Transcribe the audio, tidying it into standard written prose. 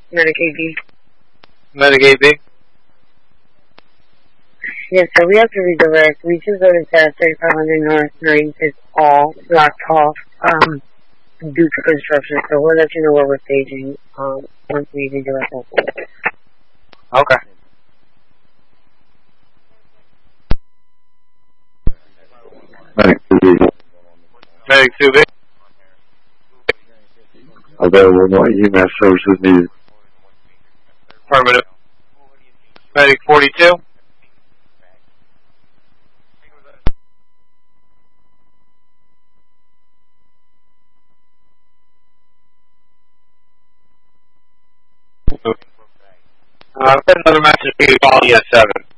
Medic AB. Medic AB. Yes, so we have to redirect. We just voted past 3500 North 9th. It's all blocked off due to construction. So we'll let you know where we're staging once we redirect that. Okay. Medic 2B. Medic 2B. Available, no EMS services needed. Affirmative. Medic 42. I've got another message for you to call ES7.